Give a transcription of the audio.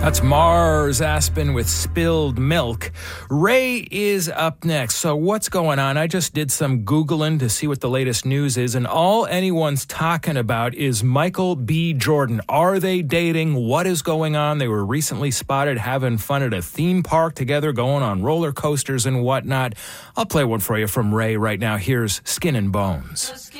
That's Mars Aspen with Spilled Milk. Ray is up next. So what's going on? I just did some Googling to see what the latest news is, and all anyone's talking about is Michael B. Jordan. Are they dating? What is going on? They were recently spotted having fun at a theme park together, going on roller coasters and whatnot. I'll play one for you from Ray right now. Here's Skin and Bones.